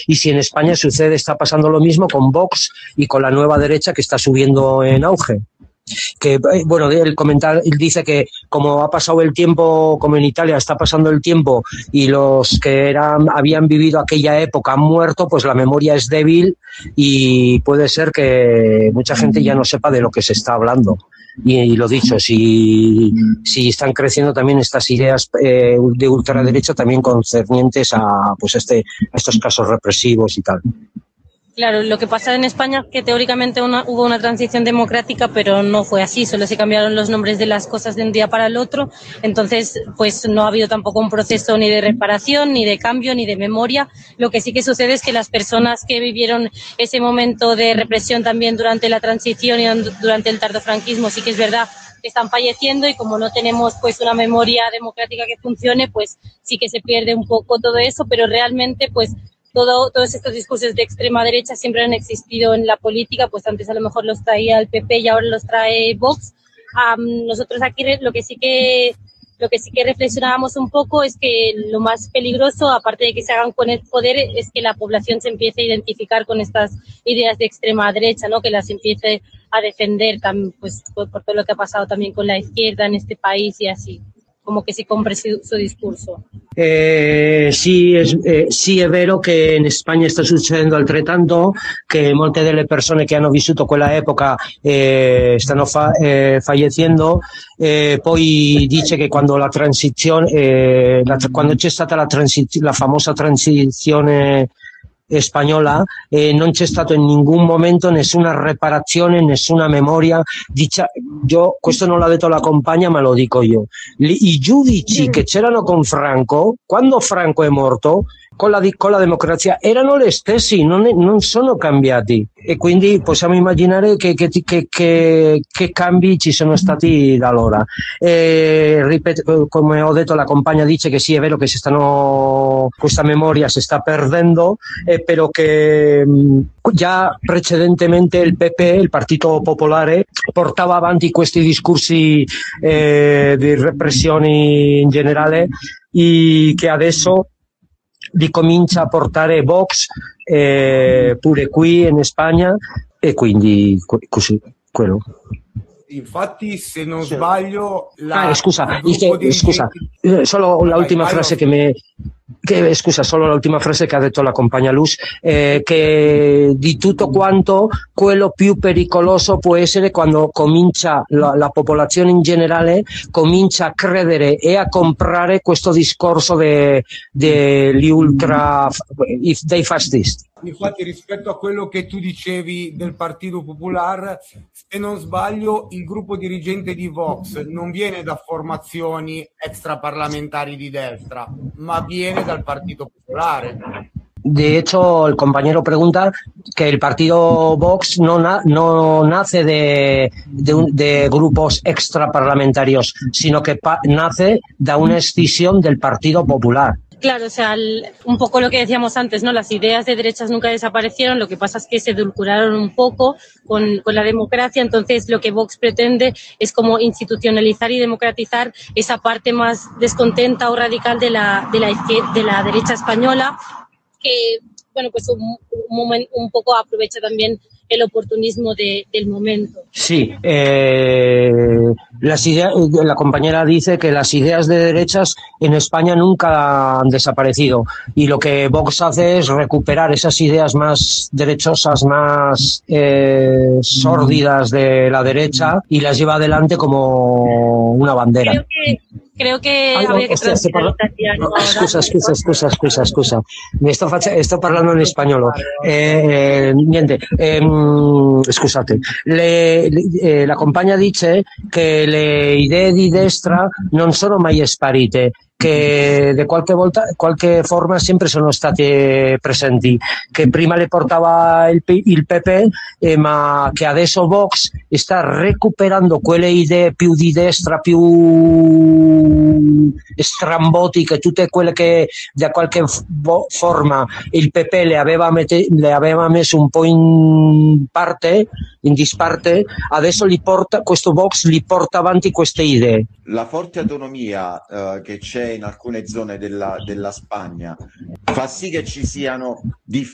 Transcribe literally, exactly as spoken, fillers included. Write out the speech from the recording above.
y si en España sucede, está pasando lo mismo con Vox y con la nueva derecha que está subiendo en auge. Que bueno, el comentar él dice que como ha pasado el tiempo, como en Italia está pasando el tiempo y los que eran habían vivido aquella época han muerto, pues la memoria es débil y puede ser que mucha gente ya no sepa de lo que se está hablando. Y, y lo dicho, si, si están creciendo también estas ideas eh, de ultraderecha también concernientes a pues este a estos casos represivos y tal. Claro, lo que pasa en España es que teóricamente una, hubo una transición democrática, pero no fue así, solo se cambiaron los nombres de las cosas de un día para el otro, entonces pues no ha habido tampoco un proceso ni de reparación, ni de cambio, ni de memoria. Lo que sí que sucede es que las personas que vivieron ese momento de represión también durante la transición y durante el tardofranquismo, sí que es verdad que están falleciendo y como no tenemos pues una memoria democrática que funcione, pues sí que se pierde un poco todo eso, pero realmente pues Todo, todos estos discursos de extrema derecha siempre han existido en la política, pues antes a lo mejor los traía el P P y ahora los trae Vox. Um, nosotros aquí lo que sí que lo que sí que reflexionábamos un poco es que lo más peligroso, aparte de que se hagan con el poder, es que la población se empiece a identificar con estas ideas de extrema derecha, ¿no? Que las empiece a defender, pues por, por todo lo que ha pasado también con la izquierda en este país y así. Come che si compre su, su discorso. Eh, sì, è, eh, sì, è vero che in Spagna sta succedendo altrettanto, che molte delle persone che hanno vissuto quella epoca eh, stanno fa, eh, fallecendo. Eh, poi dice che quando la transizione, eh, la, quando c'è stata la, transiz- la famosa transizione spagnola, eh, non c'è stato in nessun momento nessuna reparazione, nessuna memoria. Dicia, io, questo non l'ha detto la compagna, ma lo dico io. Li, I giudici che c'erano con Franco, quando Franco è morto, con la, con la democrazia, erano gli stessi, non, è, non sono cambiati. E quindi possiamo immaginare che, che, che, che, che cambi ci sono stati da allora. E, ripeto, come ho detto, la compagna dice che sì, è vero che si stanno, questa memoria si sta perdendo, eh, però che mh, già precedentemente il P P, il Partito Popolare, portava avanti questi discorsi eh, di repressioni in generale e che adesso li comincia a portare Vox eh, pure qui in Spagna e quindi così, quello. Infatti, se non sbaglio, la, ah, scusa, che, scusa, solo vai, l'ultima vai, frase vai. che mi che, scusa, solo l'ultima frase che ha detto la compagna Luz, eh, che di tutto quanto quello più pericoloso può essere quando comincia la, la popolazione in generale comincia a credere e a comprare questo discorso degli ultra dei fascisti. Infatti, rispetto a quello che tu dicevi del Partito Popolare, se non sbaglio, il gruppo dirigente di Vox non viene da formazioni extraparlamentari di destra, ma viene dal Partito Popolare. De hecho, el compañero pregunta que el partido Vox no, na, no nace de, de, de grupos extraparlamentarios, sino que pa, nace de una escisión del Partido Popular. Claro, o sea, el, un poco lo que decíamos antes, ¿no? Las ideas de derechas nunca desaparecieron, lo que pasa es que se edulcoraron un poco con, con la democracia, entonces lo que Vox pretende es como institucionalizar y democratizar esa parte más descontenta o radical de la, de la, de la derecha española, que, bueno, pues un, un, moment, un poco aprovecha también el oportunismo de, del momento. Sí, eh, las ideas, la compañera dice que las ideas de derechas en España nunca han desaparecido y lo que Vox hace es recuperar esas ideas más derechosas, más eh, sórdidas de la derecha y las lleva adelante como una bandera. Creo que Creo che ah, habría che traducere l'italiano. No, scusa, scusa, scusa, scusa, scusa. Mi sto, face- sto parlando in spagnolo. Eh, niente, ehm, scusate. Le, le, eh, la compagna dice che le idee di destra non sono mai sparite, che di qualche volta, qualche forma sempre sono state presenti, che prima le portava il, il P P, eh, ma che adesso Vox sta recuperando quelle idee più di destra, più strambotiche, tutte quelle che da qualche forma il P P le aveva, mette, le aveva messo un po' in parte, in disparte, adesso li porta, questo Vox li porta avanti queste idee. La forte autonomia uh, che c'è in alcune zone della, della Spagna fa sì che ci siano differenze